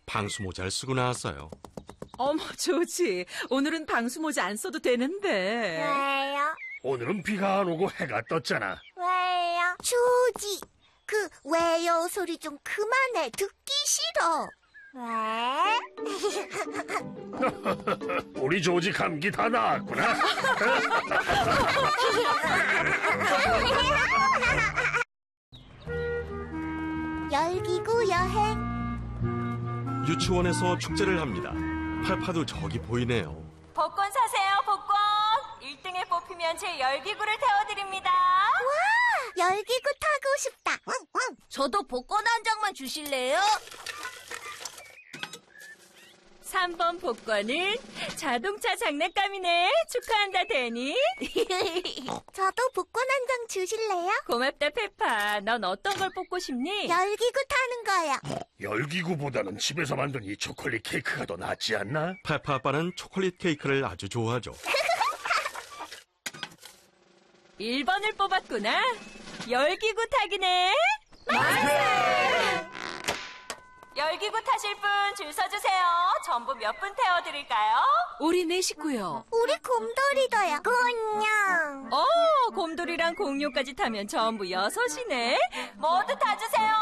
방수 모자를 쓰고 나왔어요. 어머, 조지. 오늘은 방수 모자 안 써도 되는데. 왜요? 오늘은 비가 안 오고 해가 떴잖아. 왜요? 조지, 그 왜요 소리 좀 그만해. 듣기 싫어. 왜? 우리 조지 감기 다 나았구나. 열기구 여행. 유치원에서 축제를 합니다. 팔파도 저기 보이네요. 복권 사세요, 복권. 1등에 뽑히면 제 열기구를 태워드립니다. 와, 열기구 타고 싶다. 저도 복권 한 장만 주실래요? 3번 복권은 자동차 장난감이네. 축하한다, 데니. 저도 복권 한 장 주실래요? 고맙다, 페파. 넌 어떤 걸 뽑고 싶니? 열기구 타는 거요. 열기구보다는 집에서 만든 이 초콜릿 케이크가 더 낫지 않나? 페파 아빠는 초콜릿 케이크를 아주 좋아하죠. 1번을 뽑았구나. 열기구 타기네. 맞아요. 열기구 타실 분 줄 서주세요. 전부 몇 분 태워드릴까요? 우리 네 식구요. 우리 곰돌이도요. 곤냥. 곰돌이랑 공룡까지 타면 전부 6이네. 모두 타주세요.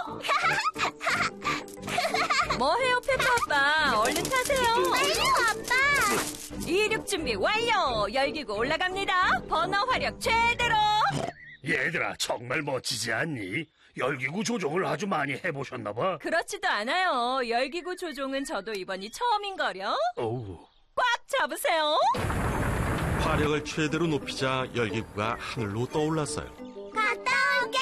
뭐해요, 페파 아빠? 얼른 타세요. 빨리 아빠. 이륙 준비 완료. 열기구 올라갑니다. 버너 화력 최대로. 얘들아, 정말 멋지지 않니? 열기구 조종을 아주 많이 해보셨나 봐. 그렇지도 않아요. 열기구 조종은 저도 이번이 처음인걸요. 어우. 꽉 잡으세요. 화력을 최대로 높이자 열기구가 하늘로 떠올랐어요. 갔다 올게.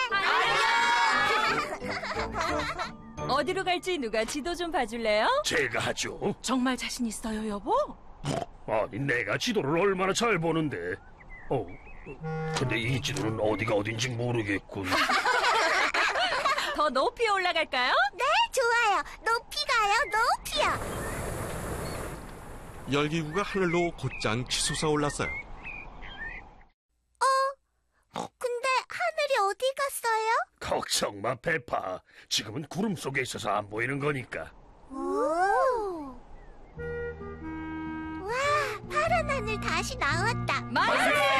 어디로 갈지 누가 지도 좀 봐줄래요? 제가 하죠. 정말 자신 있어요, 여보? 아니, 내가 지도를 얼마나 잘 보는데. 근데 이 지도는 어디가 어딘지 모르겠군. 더 높이 올라갈까요? 네, 좋아요. 높이 가요, 높이요. 열기구가 하늘로 곧장 치솟아 올랐어요. 근데 하늘이 어디 갔어요? 걱정 마, 페파. 지금은 구름 속에 있어서 안 보이는 거니까. 오. 와, 파란 하늘 다시 나왔다. 맞아요.